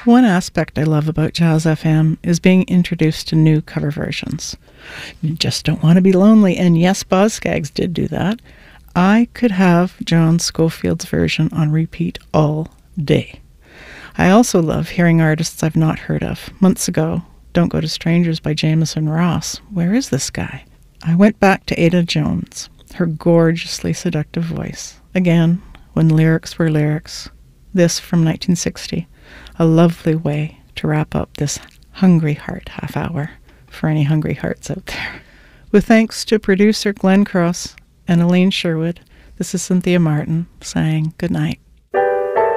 One aspect I love about Jazz FM is being introduced to new cover versions. You just don't want to be lonely, and yes, Buzzscaggs did do that. I could have John Scofield's version on repeat all day. I also love hearing artists I've not heard of. Months ago, Don't Go to Strangers by Jameson Ross. Where is this guy? I went back to Ada Jones, her gorgeously seductive voice. Again, when lyrics were lyrics. This from 1960, a lovely way to wrap up this Hungry Heart half hour for any hungry hearts out there. With thanks to producer Glenn Cross and Elaine Sherwood, this is Cynthia Martin saying good night.